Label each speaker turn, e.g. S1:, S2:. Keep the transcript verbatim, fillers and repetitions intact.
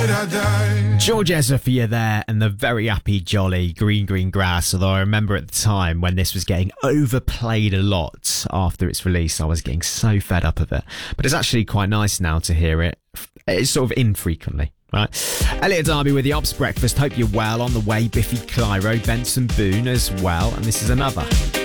S1: George Ezra for you there, and the very happy jolly Green Green Grass. Although I remember at the time when this was getting overplayed a lot after its release, I was getting so fed up of it. But it's actually quite nice now to hear it. It's sort of infrequently. Right, Elliot Darby with the Ops Breakfast. Hope you're well. On the way, Biffy Clyro, Benson Boone as well, and this is another.